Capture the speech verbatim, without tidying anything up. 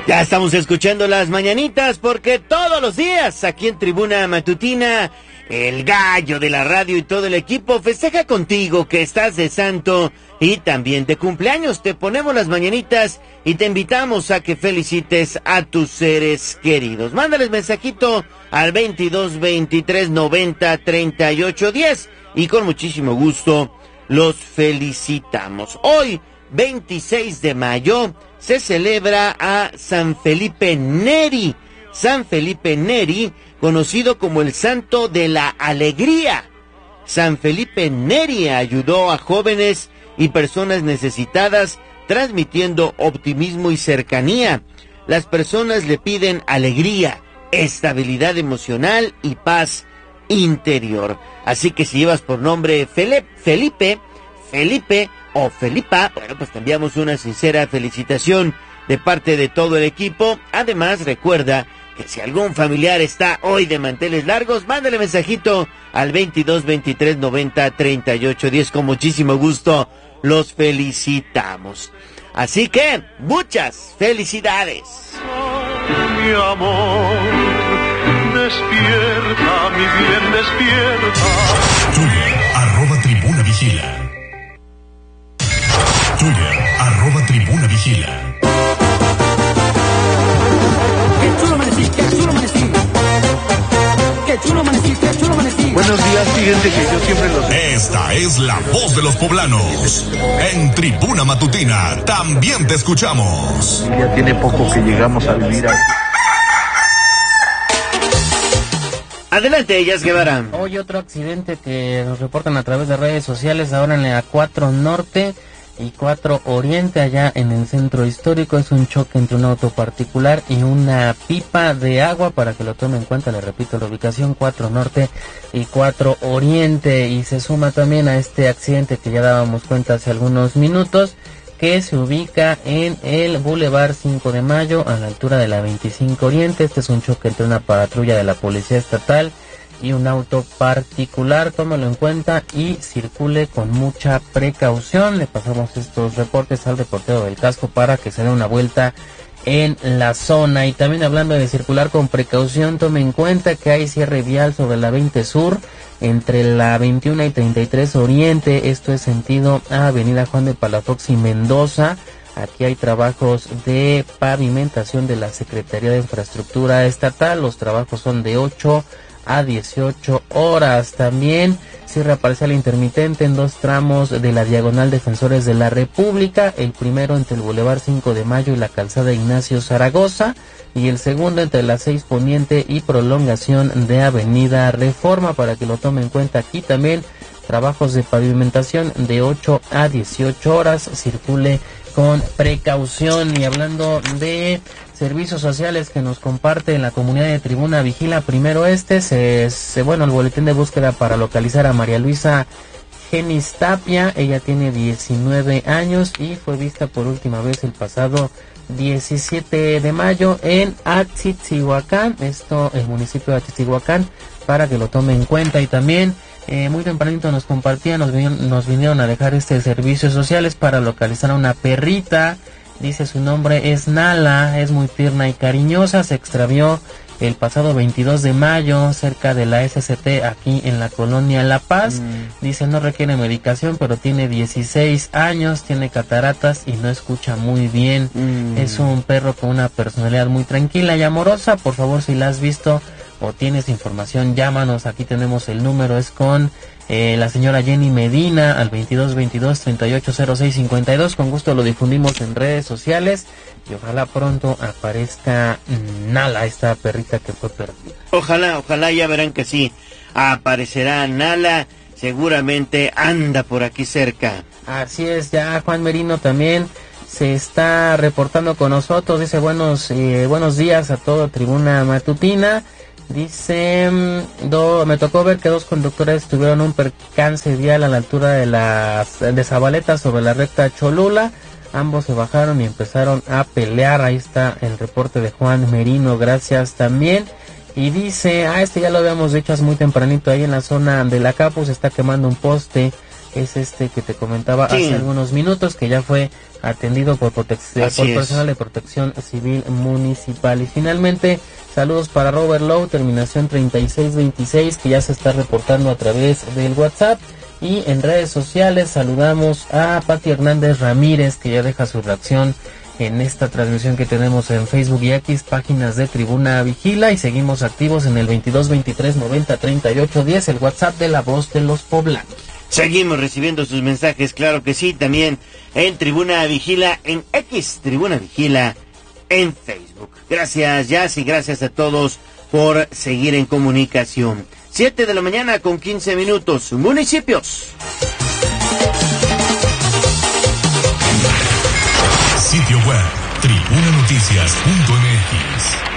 Ya estamos escuchando las mañanitas porque todos los días aquí en Tribuna Matutina el gallo de la radio y todo el equipo festeja contigo que estás de santo y también de cumpleaños. Te ponemos las mañanitas y te invitamos a que felicites a tus seres queridos. Mándales mensajito al veintidós veintitrés noventa treinta y ocho diez y con muchísimo gusto los felicitamos. Hoy, veintiséis de mayo, se celebra a San Felipe Neri. San Felipe Neri, conocido como el Santo de la Alegría. San Felipe Neri ayudó a jóvenes y personas necesitadas, transmitiendo optimismo y cercanía. Las personas le piden alegría, estabilidad emocional y paz interior. Así que si llevas por nombre Felipe, Felipe, Felipe o Felipa, bueno, pues te enviamos una sincera felicitación de parte de todo el equipo. Además, recuerda que si algún familiar está hoy de manteles largos, mándale mensajito al veintidós veintitrés noventa treinta y ocho diez. Con muchísimo gusto los felicitamos. Así que, muchas felicidades. Mi amor, despierta, mi bien, despierta. Twitter, arroba Tribuna Vigila. Twitter, arroba Tribuna Vigila. Buenos días, fíjense que yo siempre los... Esta es la voz de los poblanos. En Tribuna Matutina también te escuchamos. Ya tiene poco que llegamos a vivir aquí. Adelante, Elías Guevara. Hoy otro accidente que nos reportan a través de redes sociales, ahora en la cuatro Norte y cuatro Oriente, allá en el centro histórico. Es un choque entre un auto particular y una pipa de agua, para que lo tome en cuenta. Le repito la ubicación, cuatro Norte y cuatro Oriente. Y se suma también a este accidente que ya dábamos cuenta hace algunos minutos, que se ubica en el Boulevard cinco de mayo, a la altura de la veinticinco Oriente. Este es un choque entre una patrulla de la Policía Estatal y un auto particular. Tómalo en cuenta y circule con mucha precaución. Le pasamos estos reportes al reportero del casco para que se dé una vuelta en la zona. Y también, hablando de circular con precaución, tome en cuenta que hay cierre vial sobre la veinte Sur entre la veintiuno y treinta y tres Oriente. Esto es sentido a Avenida Juan de Palafox y Mendoza. Aquí hay trabajos de pavimentación de la Secretaría de Infraestructura Estatal. Los trabajos son de ocho a dieciocho horas. También cierre parcial intermitente en dos tramos de la Diagonal Defensores de la República. El primero entre el Boulevard cinco de mayo y la calzada Ignacio Zaragoza, y el segundo entre la seis Poniente y prolongación de Avenida Reforma, para que lo tome en cuenta. Aquí también trabajos de pavimentación de ocho a dieciocho horas. Circule con precaución. Y hablando de servicios sociales que nos comparte en la comunidad de Tribuna Vigila, primero este, se, se, bueno, el boletín de búsqueda para localizar a María Luisa Genis Tapia. Ella tiene diecinueve años y fue vista por última vez el pasado diecisiete de mayo en Atzitzihuacán, esto el municipio de Atzitzihuacán, para que lo tome en cuenta. Y también eh, muy tempranito nos compartían, nos vinieron, nos vinieron a dejar este servicios sociales para localizar a una perrita. Dice su nombre es Nala, es muy tierna y cariñosa. Se extravió el pasado veintidós de mayo cerca de la S C T aquí en la colonia La Paz. Mm. Dice no requiere medicación, pero tiene dieciséis años, tiene cataratas y no escucha muy bien. Mm. Es un perro con una personalidad muy tranquila y amorosa. Por favor, si la has visto o tienes información, llámanos. Aquí tenemos el número, es con eh, la señora Jenny Medina al veintidós veintidós treinta y ocho cero seis cincuenta y dos. Con gusto lo difundimos en redes sociales y ojalá pronto aparezca Nala, esta perrita que fue perdida. Ojalá, ojalá, ya verán que sí, aparecerá Nala, seguramente anda por aquí cerca. Así es, ya Juan Merino también se está reportando con nosotros. Dice buenos eh, buenos días a toda Tribuna Matutina. Dice, do, me tocó ver que dos conductores tuvieron un percance vial a la altura de las de Zabaleta sobre la recta Cholula. Ambos se bajaron y empezaron a pelear. Ahí está el reporte de Juan Merino, gracias también. Y dice, ah, este ya lo habíamos dicho hace muy tempranito, ahí en la zona de la Capu se está quemando un poste es este que te comentaba sí. hace algunos minutos, que ya fue atendido por, protec- por personal de protección civil municipal. Y finalmente, saludos para Robert Lowe, terminación treinta y seis veintiséis, que ya se está reportando a través del WhatsApp. Y en redes sociales saludamos a Pati Hernández Ramírez, que ya deja su reacción en esta transmisión que tenemos en Facebook y X, páginas de Tribuna Vigila, y seguimos activos en el veintidós veintitrés noventa treinta y ocho diez, el WhatsApp de La Voz de los Poblanos. Seguimos recibiendo sus mensajes, claro que sí, también en Tribuna Vigila, en X, Tribuna Vigila, en Facebook. Gracias, Jazz, y gracias a todos por seguir en comunicación. Siete de la mañana con quince minutos, municipios. Sitio web, tribuna noticias punto m x.